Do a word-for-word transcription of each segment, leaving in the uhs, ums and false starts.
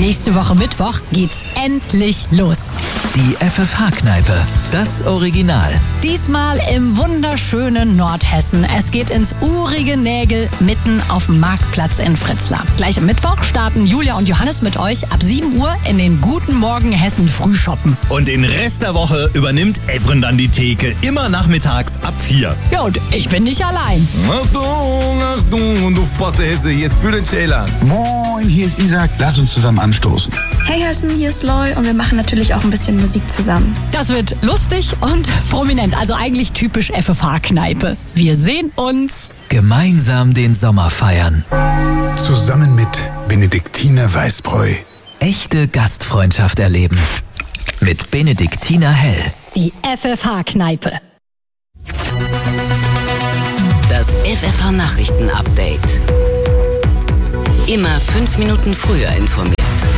Nächste Woche Mittwoch geht's endlich los. Die F F H-Kneipe, das Original. Diesmal im wunderschönen Nordhessen. Es geht ins urige Nägel mitten auf dem Marktplatz in Fritzlar. Gleich am Mittwoch starten Julia und Johannes mit euch ab sieben Uhr in den Guten Morgen Hessen Frühschoppen. Und den Rest der Woche übernimmt Evren dann die Theke, immer nachmittags ab vier. Ja, und ich bin nicht allein. Achtung, Achtung und aufpasse Hesse, hier ist Bülent Ceylan. Moin, hier ist Isaac. Lass uns zusammen anstoßen. Hey Hessen, hier ist Loy und wir machen natürlich auch ein bisschen Musik zusammen. Das wird lustig und prominent, also eigentlich typisch F F H-Kneipe. Wir sehen uns. Gemeinsam den Sommer feiern. Zusammen mit Benediktiner Weißbräu. Echte Gastfreundschaft erleben. Mit Benediktiner Hell. Die F F H-Kneipe. Das F F H-Nachrichten-Update. Immer fünf Minuten früher informiert.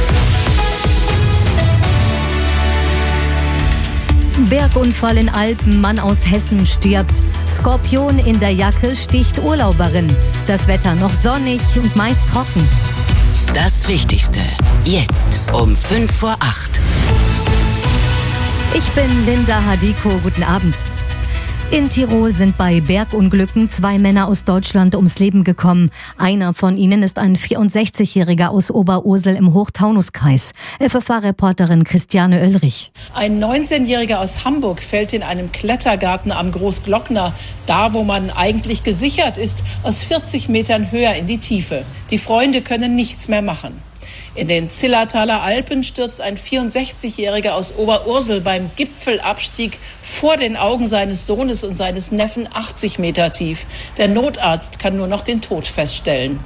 Bergunfall in Alpen, Mann aus Hessen stirbt. Skorpion in der Jacke sticht Urlauberin. Das Wetter noch sonnig und meist trocken. Das Wichtigste, jetzt um fünf vor acht. Ich bin Linda Hadiko, guten Abend. In Tirol sind bei Bergunglücken zwei Männer aus Deutschland ums Leben gekommen. Einer von ihnen ist ein vierundsechzigjähriger aus Oberursel im Hochtaunuskreis. F F H-Reporterin Christiane Oelrich. Ein neunzehnjähriger aus Hamburg fällt in einem Klettergarten am Großglockner, da wo man eigentlich gesichert ist, aus vierzig Metern höher in die Tiefe. Die Freunde können nichts mehr machen. In den Zillertaler Alpen stürzt ein vierundsechzigjähriger aus Oberursel beim Gipfelabstieg vor den Augen seines Sohnes und seines Neffen achtzig Meter tief. Der Notarzt kann nur noch den Tod feststellen.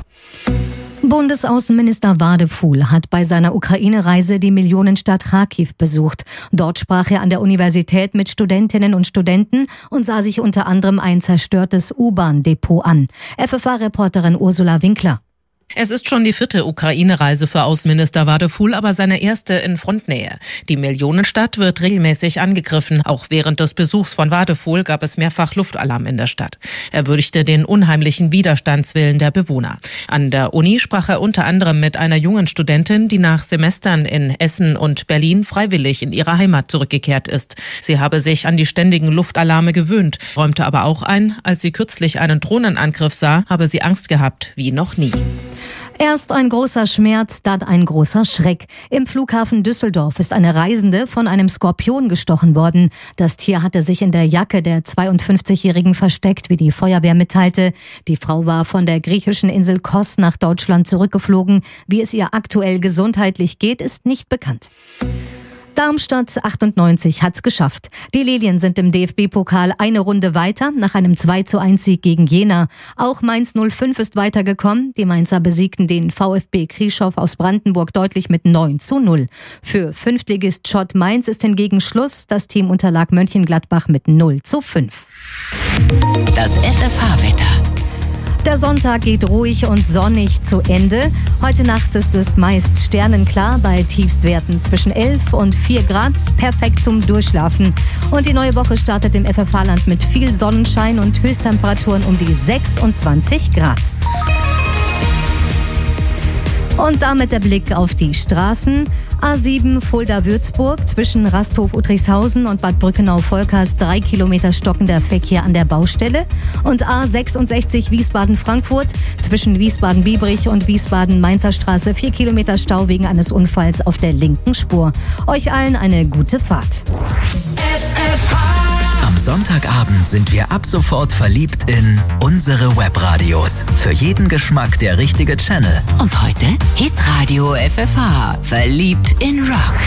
Bundesaußenminister Wadefuhl hat bei seiner Ukraine-Reise die Millionenstadt Charkiw besucht. Dort sprach er an der Universität mit Studentinnen und Studenten und sah sich unter anderem ein zerstörtes U-Bahn-Depot an. F F H-Reporterin Ursula Winkler. Es ist schon die vierte Ukraine-Reise für Außenminister Wadefuhl, aber seine erste in Frontnähe. Die Millionenstadt wird regelmäßig angegriffen. Auch während des Besuchs von Wadefuhl gab es mehrfach Luftalarm in der Stadt. Er würdigte den unheimlichen Widerstandswillen der Bewohner. An der Uni sprach er unter anderem mit einer jungen Studentin, die nach Semestern in Essen und Berlin freiwillig in ihre Heimat zurückgekehrt ist. Sie habe sich an die ständigen Luftalarme gewöhnt, räumte aber auch ein, als sie kürzlich einen Drohnenangriff sah, habe sie Angst gehabt wie noch nie. Erst ein großer Schmerz, dann ein großer Schreck. Im Flughafen Düsseldorf ist eine Reisende von einem Skorpion gestochen worden. Das Tier hatte sich in der Jacke der zweiundfünfzigjährigen versteckt, wie die Feuerwehr mitteilte. Die Frau war von der griechischen Insel Kos nach Deutschland zurückgeflogen. Wie es ihr aktuell gesundheitlich geht, ist nicht bekannt. Darmstadt achtundneunzig hat's geschafft. Die Lilien sind im D F B-Pokal eine Runde weiter nach einem zwei zu eins Sieg gegen Jena. Auch Mainz null fünf ist weitergekommen. Die Mainzer besiegten den VfB Krieschow aus Brandenburg deutlich mit neun zu null. Für Fünftligist Schott Mainz ist hingegen Schluss. Das Team unterlag Mönchengladbach mit null zu fünf. Das F F H-Wetter. Der Sonntag geht ruhig und sonnig zu Ende. Heute Nacht ist es meist sternenklar bei Tiefstwerten zwischen elf und vier Grad. Perfekt zum Durchschlafen. Und die neue Woche startet im F F H-Land mit viel Sonnenschein und Höchsttemperaturen um die sechsundzwanzig Grad. Und damit der Blick auf die Straßen. A sieben Fulda-Würzburg zwischen Rasthof-Uttrichshausen und Bad Brückenau-Volkers drei Kilometer stockender Verkehr an der Baustelle. Und A sechsundsechzig Wiesbaden-Frankfurt zwischen Wiesbaden-Biebrich und Wiesbaden-Mainzer Straße vier Kilometer Stau wegen eines Unfalls auf der linken Spur. Euch allen eine gute Fahrt. F F H. Am Sonntagabend sind wir ab sofort verliebt in unsere Webradios. Für jeden Geschmack der richtige Channel. Und heute Hitradio F F H. Verliebt in Rock.